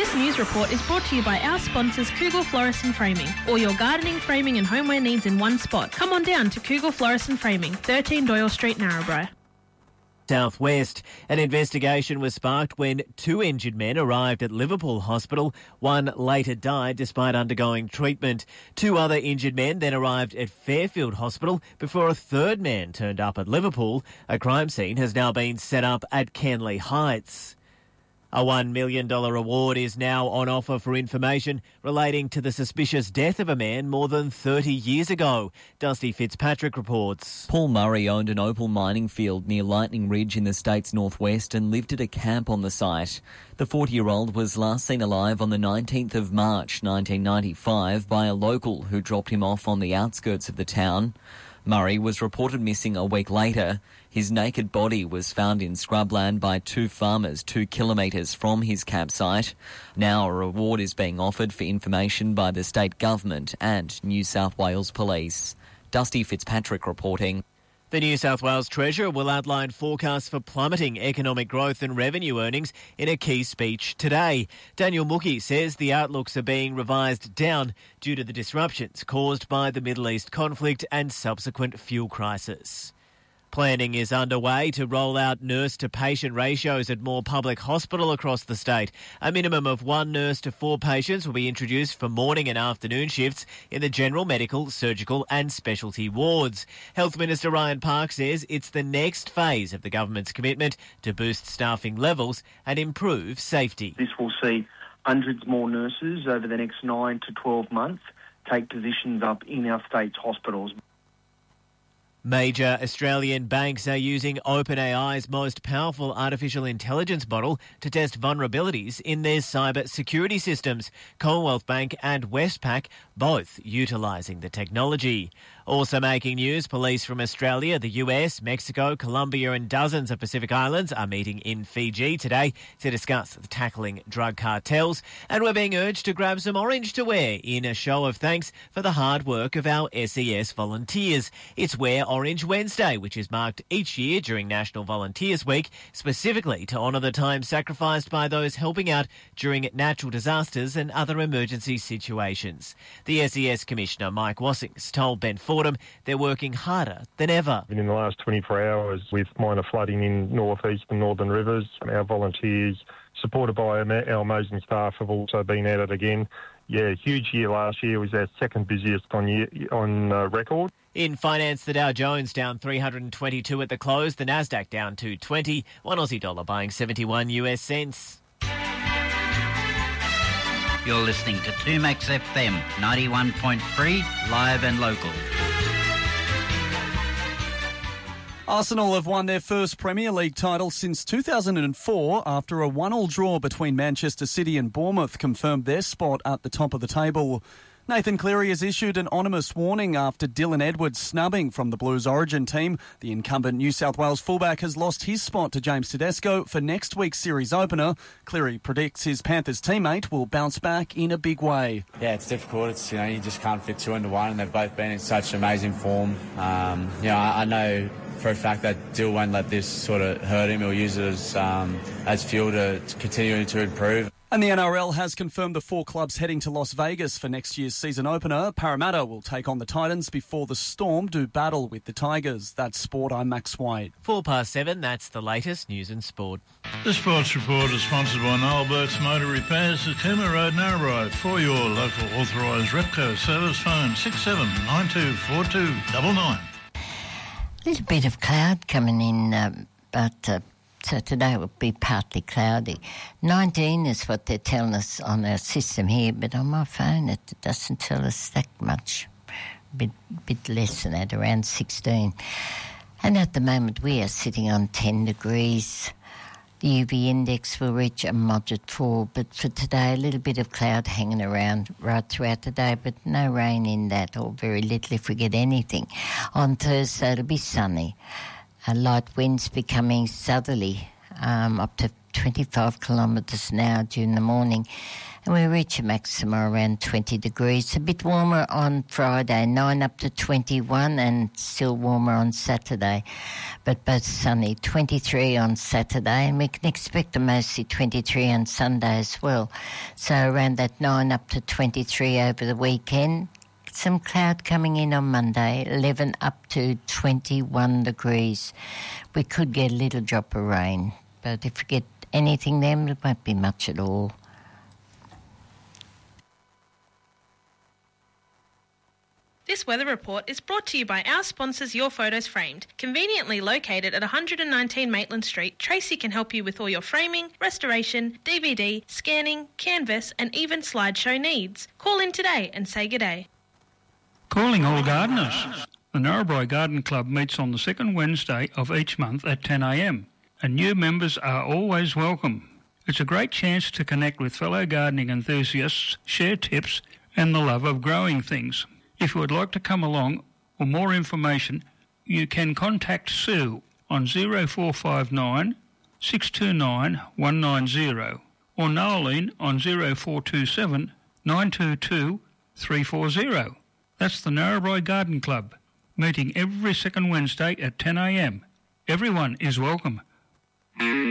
This news report is brought to you by our sponsors Kugel Florist and Framing. All your gardening, framing and homeware needs in one spot. Come on down to Kugel Florist and Framing, 13 Doyle Street, Narrabri. Southwest. An investigation was sparked when 2 injured men arrived at Liverpool Hospital. One later died despite undergoing treatment. 2 other injured men then arrived at Fairfield Hospital before a third man turned up at Liverpool. A crime scene has now been set up at Kenley Heights. A $1 million award is now on offer for information relating to the suspicious death of a man more than 30 years ago. Dusty Fitzpatrick reports. Paul Murray owned an opal mining field near Lightning Ridge in the state's northwest and lived at a camp on the site. The 40-year-old was last seen alive on the 19th of March 1995 by a local who dropped him off on the outskirts of the town. Murray was reported missing a week later. His naked body was found in scrubland by 2 farmers 2 kilometres from his campsite. Now a reward is being offered for information by the state government and New South Wales Police. Dusty Fitzpatrick reporting. The New South Wales Treasurer will outline forecasts for plummeting economic growth and revenue earnings in a key speech today. Daniel Mookie says the outlooks are being revised down due to the disruptions caused by the Middle East conflict and subsequent fuel crisis. Planning is underway to roll out nurse-to-patient ratios at more public hospital across the state. A minimum of 1 nurse to 4 patients will be introduced for morning and afternoon shifts in the general medical, surgical and specialty wards. Health Minister Ryan Park says it's the next phase of the government's commitment to boost staffing levels and improve safety. This will see hundreds more nurses over the next 9 to 12 months take positions up in our state's hospitals. Major Australian banks are using OpenAI's most powerful artificial intelligence model to test vulnerabilities in their cyber security systems. Commonwealth Bank and Westpac both utilising the technology. Also making news, police from Australia, the US, Mexico, Colombia and dozens of Pacific Islands are meeting in Fiji today to discuss tackling drug cartels. And we're being urged to grab some orange to wear in a show of thanks for the hard work of our SES volunteers. It's Wear Orange Wednesday, which is marked each year during National Volunteers Week, specifically to honour the time sacrificed by those helping out during natural disasters and other emergency situations. The SES Commissioner, Mike Wassings, told Ben Fordham they're working harder than ever. In the last 24 hours, with minor flooding in northeast and northern rivers, our volunteers, supported by our amazing staff, have also been at it again. Yeah, huge year last year. Was our second busiest on record. In finance, the Dow Jones down 322 at the close, the Nasdaq down 220, 1 Aussie dollar buying 71 US cents. You're listening to 2Max FM 91.3, live and local. Arsenal have won their first Premier League title since 2004 after a 1-1 draw between Manchester City and Bournemouth confirmed their spot at the top of the table. Nathan Cleary has issued an ominous warning after Dylan Edwards snubbing from the Blues Origin team. The incumbent New South Wales fullback has lost his spot to James Tedesco for next week's series opener. Cleary predicts his Panthers teammate will bounce back in a big way. Yeah, it's difficult. It's, you just can't fit 2 into 1, and they've both been in such amazing form. I know for a fact that Dill won't let this sort of hurt him. He'll use it as fuel to continue to improve. And the NRL has confirmed the 4 clubs heading to Las Vegas for next year's season opener. Parramatta will take on the Titans before the Storm do battle with the Tigers. That's Sport, I'm Max White. 7:04, that's the latest news and sport. The Sports Report is sponsored by Noel Burke's Motor Repairs at Cooma Road, Narrabri. For your local authorised Repco service, phone 67924299. A little bit of cloud coming in, so today will be partly cloudy. 19 is what they're telling us on our system here, but on my phone it doesn't tell us that much. Bit less than that, around 16. And at the moment we are sitting on 10 degrees. The UV index will reach a moderate 4, but for today a little bit of cloud hanging around right throughout the day, but no rain in that, or very little if we get anything. On Thursday it'll be sunny. Light winds becoming southerly, up to 25 kilometres an hour during the morning. And we reach a maximum around 20 degrees. A bit warmer on Friday, 9 up to 21, and still warmer on Saturday. But both sunny, 23 on Saturday, and we can expect a mostly 23 on Sunday as well. So around that 9 up to 23 over the weekend. Some cloud coming in on Monday, 11 up to 21 degrees. We could get a little drop of rain, but if we get anything then, it won't be much at all. This weather report is brought to you by our sponsors Your Photos Framed. Conveniently located at 119 Maitland Street, Tracy can help you with all your framing, restoration, DVD, scanning, canvas and even slideshow needs. Call in today and say g'day. Calling all gardeners. The Narrabri Garden Club meets on the second Wednesday of each month at 10 a.m. and new members are always welcome. It's a great chance to connect with fellow gardening enthusiasts, share tips and the love of growing things. If you would like to come along or more information, you can contact Sue on 0459 629 190 or Noeline on 0427 922 340. That's the Narrabri Garden Club, meeting every second Wednesday at 10 a.m. Everyone is welcome.